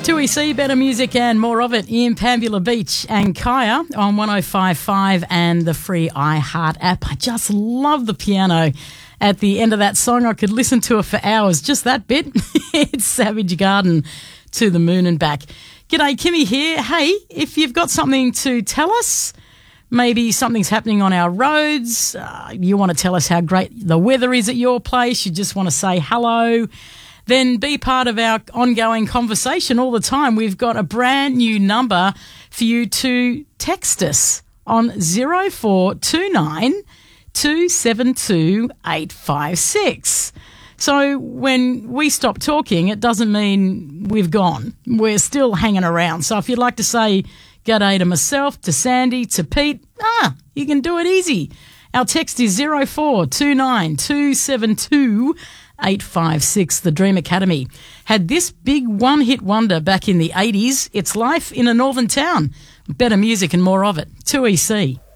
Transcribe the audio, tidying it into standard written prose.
2EC, better music and more of it in Pambula Beach and Kaya on 105.5 and the free iHeart app. I just love the piano at the end of that song. I could listen to it for hours, just that bit. It's Savage Garden, To the Moon and Back. G'day, Kimmy here. Hey, if you've got something to tell us, maybe something's happening on our roads, you want to tell us how great the weather is at your place, you just want to say hello, then be part of our ongoing conversation all the time. We've got a brand new number for you to text us on 0429 272 856. So when we stop talking, it doesn't mean we've gone. We're still hanging around. So if you'd like to say g'day to myself, to Sandy, to Pete, you can do it easy. Our text is 0429 272 856. The Dream Academy had this big one-hit wonder back in the 80s. It's life in a northern town. Better music and more of it. 2EC.